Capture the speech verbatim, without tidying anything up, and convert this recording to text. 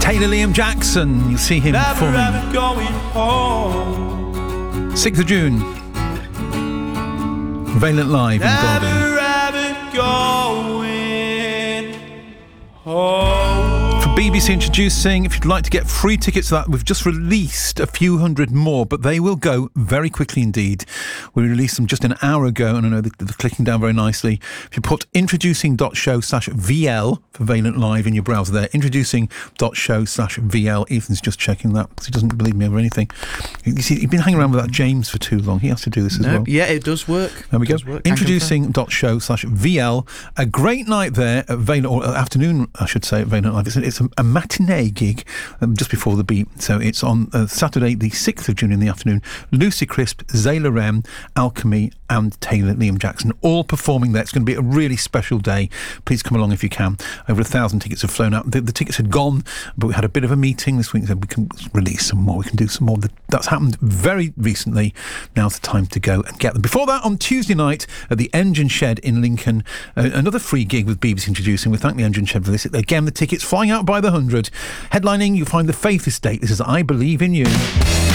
Taylor Liam Jackson, you'll see him performing sixth of June, Valent Live in Derby. For B B C Introducing, if you'd like to get free tickets to that, we've just released a few hundred more, but they will go very quickly indeed. We released them just an hour ago, and I know they're, they're clicking down very nicely. If you put introducing.show slash VL for Valent Live in your browser there, introducing.show slash VL. Ethan's just checking that because he doesn't believe me over anything. You see, you've been hanging around with that James for too long. He has to do this as no, well. Yeah, it does work. There we go. Work. Introducing.show slash VL. A great night there at Valent, or afternoon, I should say, at Valent Live. It's, it's a, a matinee gig um, just before the beat. So it's on uh, Saturday, the sixth of June in the afternoon. Lucy Crisp, Zayla Rem, Alchemy, and Taylor Liam Jackson all performing there. It's going to be a really special day. Please come along if you can. Over a thousand tickets have flown out. The, the tickets had gone, but we had a bit of a meeting this week, so we can release some more. We can do some more. That's happened very recently. Now's the time to go and get them. Before that, on Tuesday night at the Engine Shed in Lincoln, uh, another free gig with B B C Introducing. We thank the Engine Shed for this. Again, the tickets flying out by the hundred. Headlining, you'll find the Faith Estate. This is I Believe in You.